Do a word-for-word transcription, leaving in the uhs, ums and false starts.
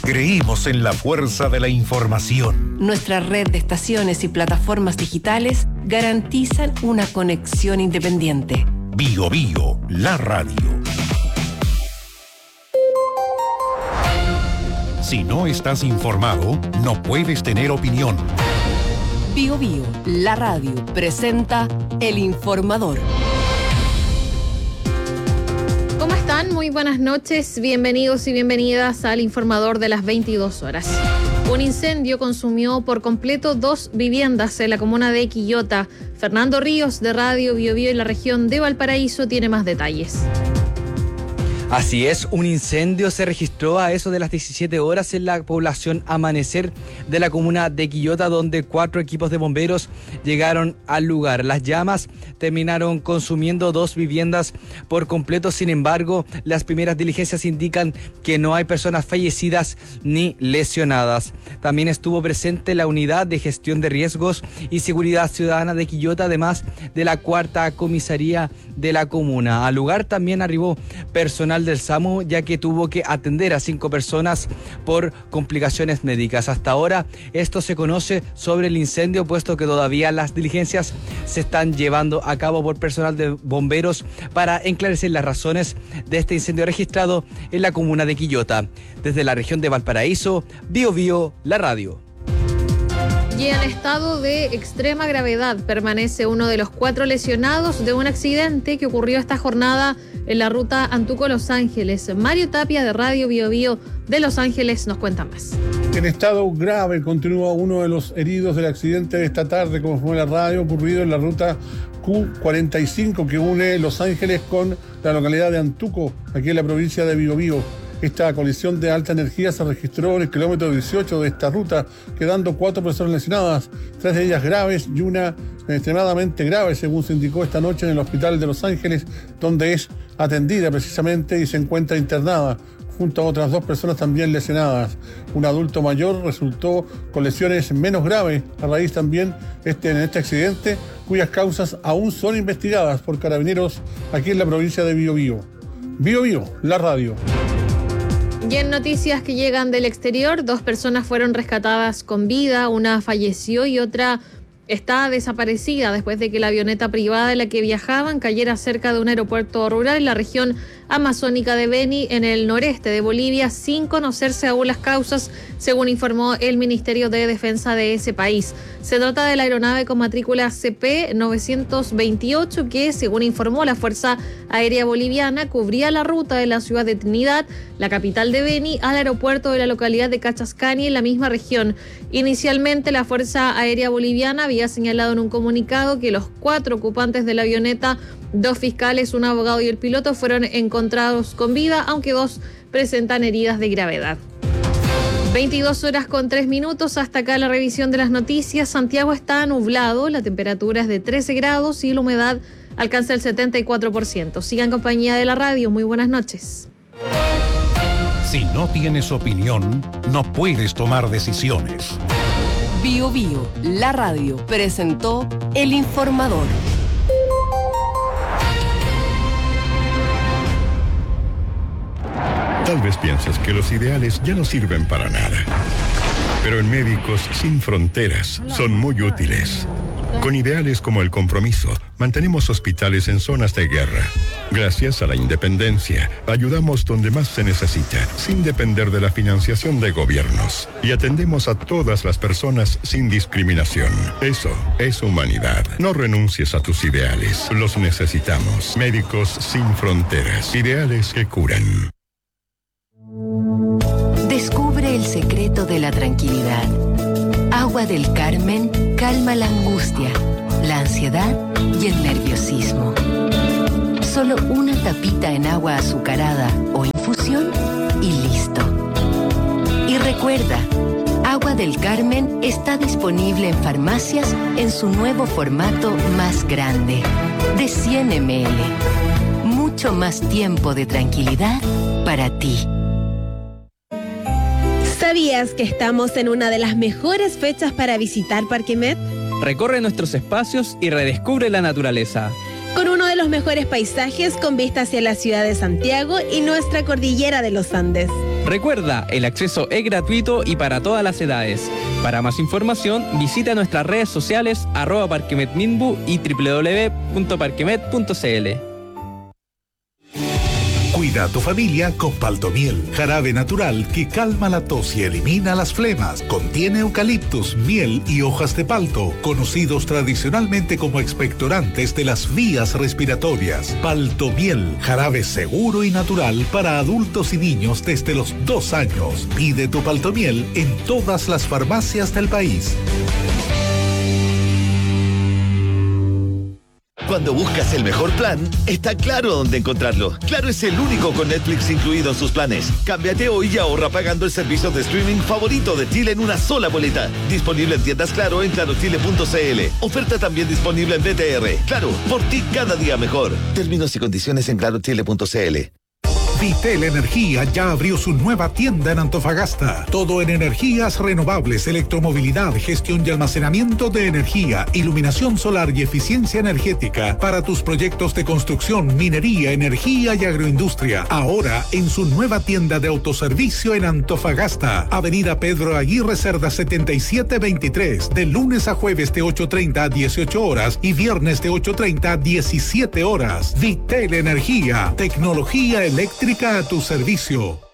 Creemos en la fuerza de la información. Nuestra red de estaciones y plataformas digitales garantizan una conexión independiente. Bio Bio, la radio. Si no estás informado, no puedes tener opinión. Bio Bio, la radio, presenta El Informador. ¿Cómo están? Muy buenas noches. Bienvenidos y bienvenidas al Informador de las veintidós horas. Un incendio consumió por completo dos viviendas en la comuna de Quillota. Fernando Ríos, de Radio Bio Bio en la región de Valparaíso, tiene más detalles. Así es, un incendio se registró a eso de las diecisiete horas en la población Amanecer de la comuna de Quillota, donde cuatro equipos de bomberos llegaron al lugar. Las llamas terminaron consumiendo dos viviendas por completo. Sin embargo, las primeras diligencias indican que no hay personas fallecidas ni lesionadas. También estuvo presente la Unidad de Gestión de Riesgos y Seguridad Ciudadana de Quillota, además de la cuarta comisaría de la comuna. Al lugar también arribó personal del SAMU, ya que tuvo que atender a cinco personas por complicaciones médicas. Hasta ahora esto se conoce sobre el incendio, puesto que todavía las diligencias se están llevando a cabo por personal de bomberos para enclarecer las razones de este incendio registrado en la comuna de Quillota. Desde la región de Valparaíso, Bio Bio, la radio. Y en estado de extrema gravedad permanece uno de los cuatro lesionados de un accidente que ocurrió esta jornada en la ruta Antuco-Los Ángeles. Mario Tapia, de Radio Bio Bio de Los Ángeles, nos cuenta más. En estado grave continúa uno de los heridos del accidente de esta tarde, como fue la radio, ocurrido en la ruta Q cuarenta y cinco que une Los Ángeles con la localidad de Antuco, aquí en la provincia de Bio Bio. Esta colisión de alta energía se registró en el kilómetro dieciocho de esta ruta, quedando cuatro personas lesionadas, tres de ellas graves y una extremadamente grave, según se indicó esta noche en el hospital de Los Ángeles, donde es atendida precisamente y se encuentra internada, junto a otras dos personas también lesionadas. Un adulto mayor resultó con lesiones menos graves a raíz también este, en este accidente, cuyas causas aún son investigadas por carabineros aquí en la provincia de Bio Bio. Bio Bio, la radio. Y en noticias que llegan del exterior, dos personas fueron rescatadas con vida, una falleció y otra está desaparecida después de que la avioneta privada en la que viajaban cayera cerca de un aeropuerto rural en la región amazónica de Beni, en el noreste de Bolivia, sin conocerse aún las causas, según informó el Ministerio de Defensa de ese país. Se trata de la aeronave con matrícula C P novecientos veintiocho que, según informó la Fuerza Aérea Boliviana, cubría la ruta de la ciudad de Trinidad, la capital de Beni, al aeropuerto de la localidad de Cachascani, en la misma región. Inicialmente, la Fuerza Aérea Boliviana había señalado en un comunicado que los cuatro ocupantes de la avioneta, dos fiscales, un abogado y el piloto, fueron encontrados con vida, aunque dos presentan heridas de gravedad. veintidós horas con tres minutos, hasta acá la revisión de las noticias. Santiago está nublado, la temperatura es de trece grados y la humedad alcanza el setenta y cuatro por ciento. Sigan en compañía de la radio, muy buenas noches. Si no tienes opinión, no puedes tomar decisiones. Bio Bio, la radio, presentó El Informador. Tal vez pienses que los ideales ya no sirven para nada. Pero en Médicos Sin Fronteras son muy útiles. Con ideales como el compromiso, mantenemos hospitales en zonas de guerra. Gracias a la independencia, ayudamos donde más se necesita, sin depender de la financiación de gobiernos. Y atendemos a todas las personas sin discriminación. Eso es humanidad. No renuncies a tus ideales. Los necesitamos. Médicos Sin Fronteras. Ideales que curan. Descubre el secreto de la tranquilidad. Agua del Carmen calma la angustia, la ansiedad y el nerviosismo. Solo una tapita en agua azucarada o infusión y listo. Y recuerda, Agua del Carmen está disponible en farmacias en su nuevo formato más grande, de cien mililitros. Mucho más tiempo de tranquilidad para ti. ¿Sabías que estamos en una de las mejores fechas para visitar Parque Met? Recorre nuestros espacios y redescubre la naturaleza. Con uno de los mejores paisajes con vista hacia la ciudad de Santiago y nuestra cordillera de los Andes. Recuerda, el acceso es gratuito y para todas las edades. Para más información, visita nuestras redes sociales arroba parquemetminbu y doble u doble u doble u punto parquemet punto c l. Cuida a tu familia con Paltomiel, jarabe natural que calma la tos y elimina las flemas. Contiene eucaliptus, miel y hojas de palto, conocidos tradicionalmente como expectorantes de las vías respiratorias. Paltomiel, jarabe seguro y natural para adultos y niños desde los dos años. Pide tu Paltomiel en todas las farmacias del país. Cuando buscas el mejor plan, está Claro dónde encontrarlo. Claro es el único con Netflix incluido en sus planes. Cámbiate hoy y ahorra pagando el servicio de streaming favorito de Chile en una sola boleta. Disponible en tiendas Claro en claro chile punto c l. Oferta también disponible en B T R. Claro, por ti cada día mejor. Términos y condiciones en claro chile punto c l. Vitel Energía ya abrió su nueva tienda en Antofagasta. Todo en energías renovables, electromovilidad, gestión y almacenamiento de energía, iluminación solar y eficiencia energética para tus proyectos de construcción, minería, energía y agroindustria. Ahora en su nueva tienda de autoservicio en Antofagasta. Avenida Pedro Aguirre Cerda setenta y siete veintitrés. De lunes a jueves de ocho treinta a dieciocho horas y viernes de ocho treinta a diecisiete horas. Vitel Energía. Tecnología eléctrica a tu servicio.